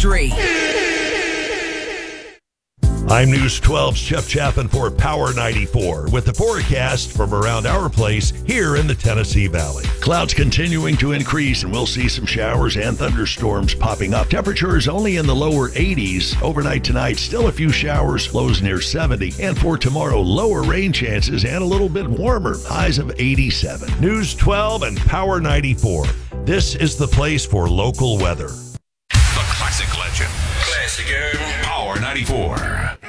history. I'm News 12's Jeff Chapin for Power 94 with the forecast from around our place here in the Tennessee Valley. Clouds continuing to increase and we'll see some showers and thunderstorms popping up. Temperatures only in the lower 80s. Overnight tonight, still a few showers, lows near 70. And for tomorrow, lower rain chances and a little bit warmer, highs of 87. News 12 and Power 94. This is the place for local weather. The classic legend. Classic Power 94.